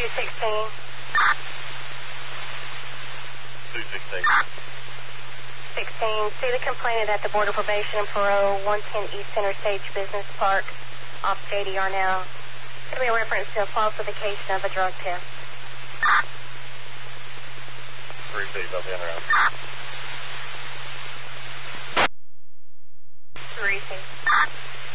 216. 216. 16. See the complainant at the Board of Probation and Parole, 110 East Center Stage Business Park, off JDR now. It's going to be a reference to a falsification of a drug test. 3 feet, I'll be in around. 3 feet.